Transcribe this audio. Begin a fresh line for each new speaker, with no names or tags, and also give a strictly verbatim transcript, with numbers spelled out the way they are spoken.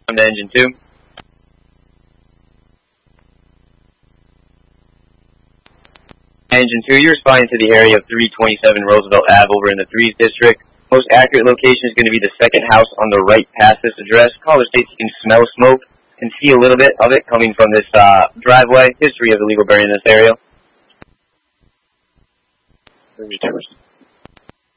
From the engine two. Engine two, you're responding to the area of three twenty-seven Roosevelt Avenue over in the threes district. Most accurate location is going to be the second house on the right past this address. Caller states you can smell smoke, can see a little bit of it coming from this uh, driveway. History of illegal burning in this area.